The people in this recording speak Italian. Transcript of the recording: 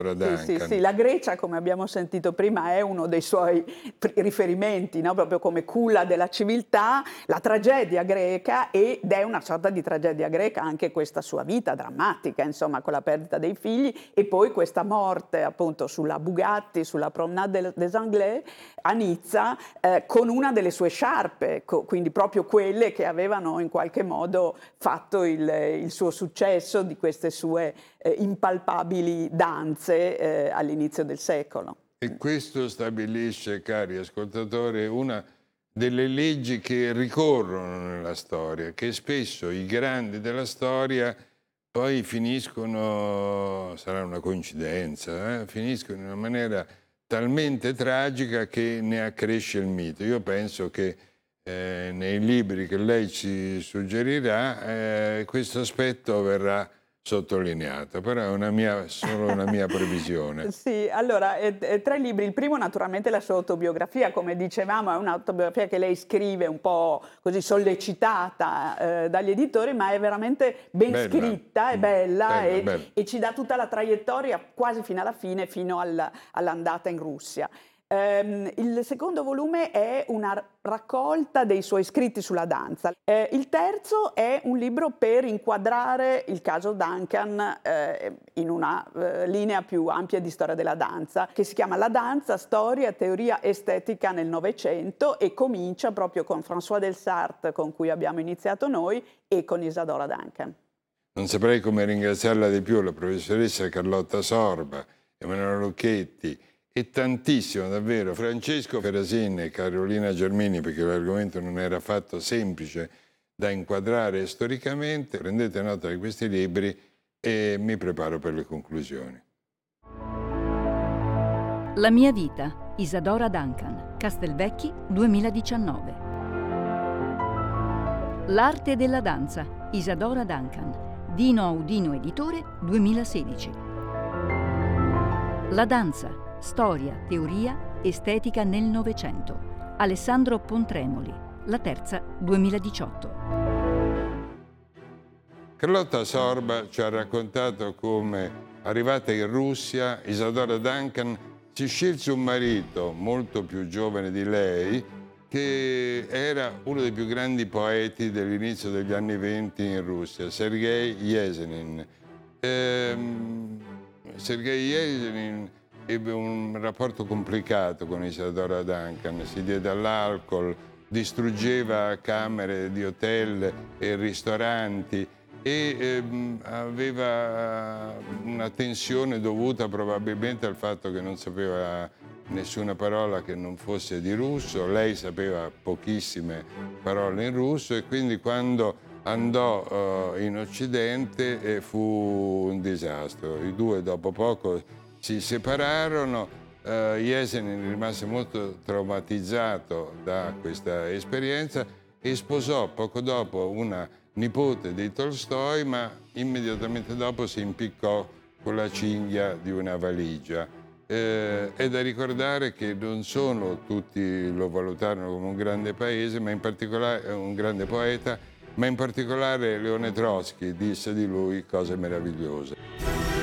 Sì, sì, Duncan. sì, la Grecia, come abbiamo sentito prima, è uno dei suoi riferimenti, no? Proprio come culla della civiltà, la tragedia greca, ed è una sorta di tragedia greca anche questa sua vita drammatica, insomma, con la perdita dei figli e poi questa morte appunto sulla Bugatti, sulla Promenade des Anglais a Nizza, con una delle sue sciarpe, quindi proprio quelle che avevano in qualche modo fatto il suo successo di queste sue impalpabili danze all'inizio del secolo. E questo stabilisce, cari ascoltatori, una delle leggi che ricorrono nella storia, che spesso i grandi della storia poi finiscono, sarà una coincidenza, finiscono in una maniera talmente tragica che ne accresce il mito. Io penso che nei libri che lei ci suggerirà questo aspetto verrà sottolineato, però è solo una mia previsione. Sì, allora, 3 libri. Il primo naturalmente è la sua autobiografia, come dicevamo, è un'autobiografia che lei scrive un po' così sollecitata dagli editori, ma è veramente ben Bella. scritta, è bella, Bella, bella. e ci dà tutta la traiettoria quasi fino alla fine, fino all'andata in Russia. Il secondo volume è una raccolta dei suoi scritti sulla danza. Il terzo è un libro per inquadrare il caso Duncan in una linea più ampia di storia della danza, che si chiama La danza, storia, teoria, estetica nel Novecento, e comincia proprio con François Delsarte, con cui abbiamo iniziato noi, e con Isadora Duncan. Non saprei come ringraziarla di più, la professoressa Carlotta Sorba, Emanuela Lucchetti e tantissimo davvero Francesco Ferasin e Carolina Germini, perché l'argomento non era affatto semplice da inquadrare storicamente. Prendete nota di questi libri e mi preparo per le conclusioni. La mia vita, Isadora Duncan, Castelvecchi 2019. L'arte della danza, Isadora Duncan, Dino Audino Editore 2016. La danza, storia, teoria, estetica nel Novecento, Alessandro Pontremoli, La Terza 2018. Carlotta Sorba ci ha raccontato come, arrivata in Russia, Isadora Duncan si scelse un marito molto più giovane di lei, che era uno dei più grandi poeti dell'inizio degli anni '20 in Russia, Sergei Yesenin. Sergei Yesenin ebbe un rapporto complicato con Isadora Duncan, si diede all'alcol, distruggeva camere di hotel e ristoranti e aveva una tensione dovuta probabilmente al fatto che non sapeva nessuna parola che non fosse di russo, lei sapeva pochissime parole in russo e quindi quando andò in Occidente fu un disastro. I due dopo poco si separarono. Yesenin rimase molto traumatizzato da questa esperienza e sposò poco dopo una nipote di Tolstoi, ma immediatamente dopo si impiccò con la cinghia di una valigia. È da ricordare che non solo tutti lo valutarono come un grande paese, ma in particolare un grande poeta, ma in particolare Leone Trotsky disse di lui cose meravigliose.